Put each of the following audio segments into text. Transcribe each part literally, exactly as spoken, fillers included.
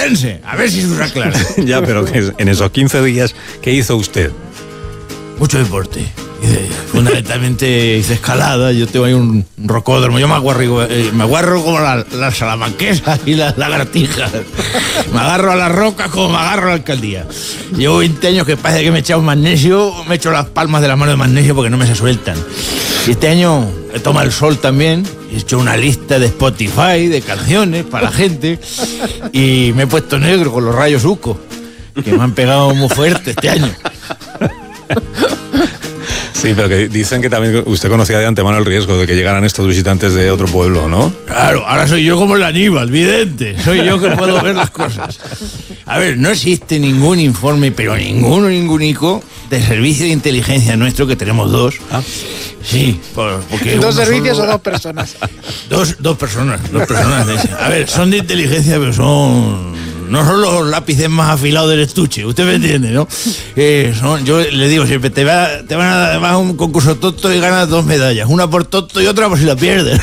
Compórtense, a ver si se os aclara. Ya, pero que en esos quince días, ¿qué hizo usted? Mucho deporte. Hice, fundamentalmente hice escalada, yo tengo ahí un, un rocódromo, yo me aguarro, eh, me aguarro como las la salamanquesas y las lagartijas. Me agarro a las rocas como me agarro a la alcaldía. Llevo veinte años que parece que me he echado magnesio, me he hecho las palmas de la mano de magnesio porque no me se sueltan. Y este año he tomado el sol también, he hecho una lista de Spotify, de canciones para la gente, y me he puesto negro con los rayos Uco, que me han pegado muy fuerte este año. Sí, pero que dicen que también usted conocía de antemano el riesgo de que llegaran estos visitantes de otro pueblo, ¿no? Claro, ahora soy yo como el Aníbal, vidente. Soy yo que puedo ver las cosas. A ver, no existe ningún informe, pero ninguno, ningunico, de servicio de inteligencia nuestro, que tenemos dos. ¿Ah? Sí, por, porque... ¿Dos servicios solo... o dos personas? Dos, dos personas, dos personas. A ver, son de inteligencia, pero son... No son los lápices más afilados del estuche, usted me entiende, ¿no? Eh, son, yo le digo siempre, te, va, te van a dar vas a un concurso tonto y ganas dos medallas, una por tonto y otra por si la pierdes.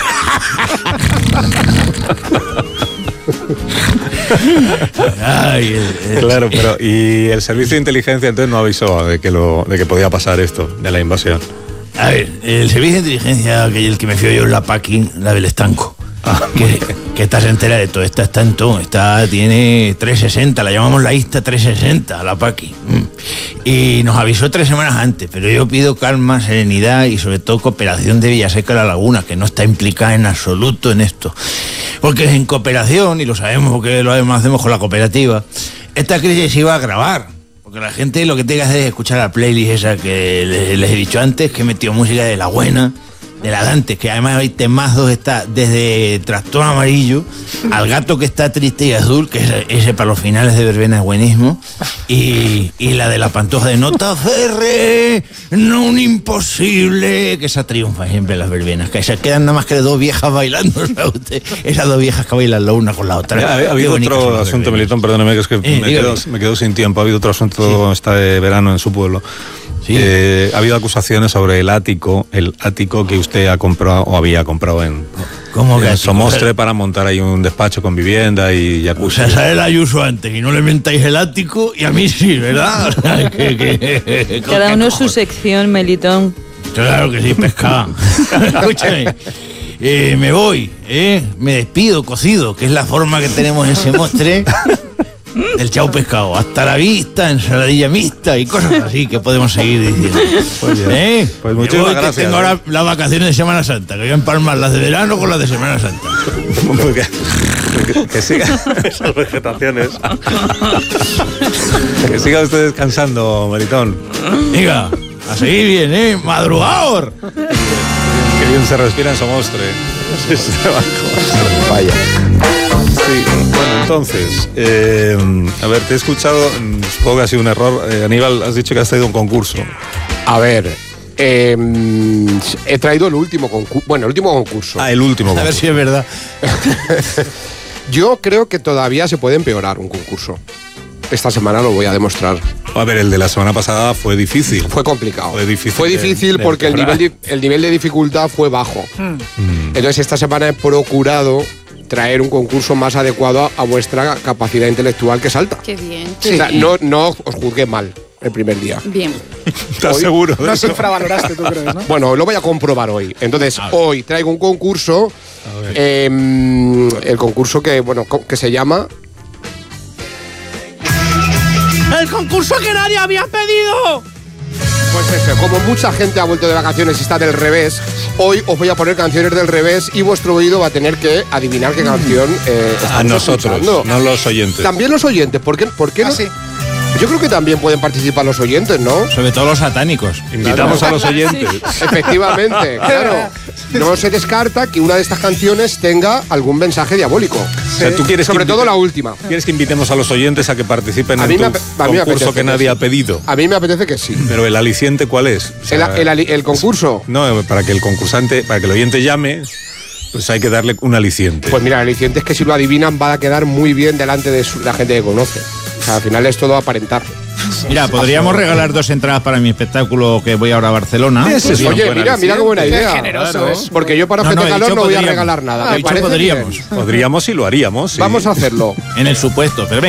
Ay, el, el, claro, pero ¿y el servicio de inteligencia entonces no avisó de que, lo, de que podía pasar esto, de la invasión? A ver, el servicio de inteligencia, que el que me fío yo es la Paqui, la del estanco. Ah, que, que esta se entera de todo, esta está en todo, esta tiene trescientos sesenta, la llamamos la Ista trescientos sesenta, la Paqui. Y nos avisó tres semanas antes, pero yo pido calma, serenidad y sobre todo cooperación de Villaseca La Laguna, que no está implicada en absoluto en esto. Porque en cooperación, y lo sabemos porque lo hacemos con la cooperativa, esta crisis se iba a agravar. Porque la gente lo que tiene que hacer es escuchar la playlist esa que les, les he dicho antes, que he metido música de la buena, de la Dante, que además hay temazos, está desde Tractor Amarillo al Gato que está triste y azul, que ese, ese para los finales de verbena es buenísimo, y, y la de la Pantoja de Nota Ferre, no un imposible, que esa triunfa siempre en las verbenas, que se quedan nada más que dos viejas bailando, ¿sabe usted? Esas dos viejas que bailan la una con la otra. Ya, ha habido otro asunto, Melitón, perdóneme, que es que eh, me, quedo, me quedo sin tiempo. Ha habido otro asunto sí. este verano en su pueblo. Sí. Eh, ha habido acusaciones sobre el ático, el ático que usted ha comprado o había comprado en, ¿Cómo en Somostre para montar ahí un despacho con vivienda y jacuzzi. O sea, sale el Ayuso antes y no le mentáis el ático y a mí sí, ¿verdad? que, que, Cada uno su sección, Melitón. Claro que sí, pescado. Escúchame. Eh, me voy, ¿eh? Me despido, cocido, que es la forma que tenemos en Somostre. El chau pescado, hasta la vista, ensaladilla mixta y cosas así que podemos seguir diciendo. Pues, ¿Eh? pues muchísimas gracias. Tengo ahora las vacaciones de Semana Santa, que voy a empalmar las de verano con las de Semana Santa. que, que, que siga esas vegetaciones. Que siga usted descansando, Melitón. Diga, a seguir bien, ¿eh? Madrugador. Que bien se respira en Somostre. Vaya. Sí, bueno, entonces, eh, a ver, te he escuchado, supongo que ha sido un error. Eh, Aníbal, has dicho que has traído un concurso. A ver, eh, he traído el último concurso. Bueno, el último concurso. Ah, el último concurso. A ver si es verdad. Yo creo que todavía se puede empeorar un concurso. Esta semana lo voy a demostrar. A ver, el de la semana pasada fue difícil. Fue complicado. Fue difícil. Fue difícil de, porque de el nivel, de, el nivel de dificultad fue bajo. Hmm. Entonces, esta semana he procurado traer un concurso más adecuado a, a vuestra capacidad intelectual, que es alta. Qué bien. Sí. O sea, no, no os juzgué mal el primer día. Bien. ¿Estás seguro? No se infravaloraste, tú crees, ¿no? Bueno, lo voy a comprobar hoy. Entonces, hoy traigo un concurso, eh, el concurso que, bueno, que se llama... ¡El concurso que nadie había pedido! Pues eso, como mucha gente ha vuelto de vacaciones y está del revés, hoy os voy a poner canciones del revés y vuestro oído va a tener que adivinar qué canción eh, estamos a nosotros, escuchando. No los oyentes. También los oyentes, ¿por qué, por qué ¿Ah, no? sí? Yo creo que también pueden participar los oyentes, ¿no? Sobre todo los satánicos. Invitamos claro. a los oyentes. Efectivamente, claro. No se descarta que una de estas canciones tenga algún mensaje diabólico. O sea, ¿tú quieres Sobre invite- todo la última. ¿Quieres que invitemos a los oyentes a que participen A en mí tu me ape- a mí me concurso apetece que nadie que ha sí. pedido? A mí me apetece que sí. Pero el aliciente, ¿cuál es? O sea, El, el, el concurso. No, para que el concursante, para que el oyente llame, pues hay que darle un aliciente. Pues mira, el aliciente es que si lo adivinan va a quedar muy bien delante de su- la gente que conoce. O sea, al final es todo aparentar. Mira, podríamos regalar dos entradas para mi espectáculo que voy ahora a Barcelona. Ese es un Oye, buen mira, mira qué buena Qué idea. generoso, Claro. ¿eh? Porque yo para No, Fete no, he Calor dicho no voy a podríamos. regalar nada. Ah, Me he dicho parece podríamos. bien. Podríamos y lo haríamos. Sí. Vamos a hacerlo. En el supuesto, pero venga.